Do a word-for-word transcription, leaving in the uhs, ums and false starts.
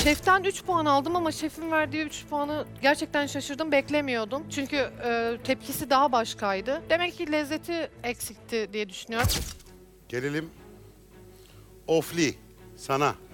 Şeften üç puan aldım ama şefin verdiği üç puanı gerçekten şaşırdım, beklemiyordum. Çünkü e, tepkisi daha başkaydı. Demek ki lezzeti eksikti diye düşünüyorum. Gelelim Ofli sana.